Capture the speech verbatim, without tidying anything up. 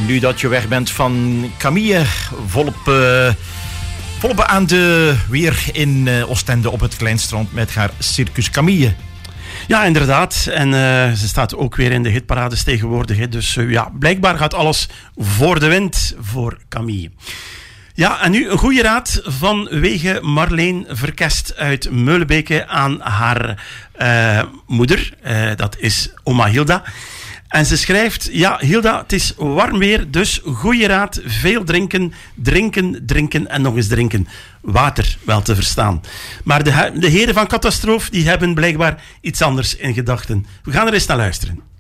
nu dat je weg bent van Camille, volop, uh, volop aan de weer in uh, Oostende op het Kleinstrand met haar Circus Camille. Ja, inderdaad. En uh, ze staat ook weer in de hitparades tegenwoordig. Hè. Dus uh, ja, blijkbaar gaat alles voor de wind voor Camille. Ja, en nu een goede raad vanwege Marleen Verkest uit Meulenbeke aan haar uh, moeder. Uh, dat is oma Hilda. En ze schrijft, ja Hilda, het is warm weer, dus goede raad, veel drinken, drinken, drinken en nog eens drinken. Water, wel te verstaan. Maar de, de heren van Catastroof, die hebben blijkbaar iets anders in gedachten. We gaan er eens naar luisteren.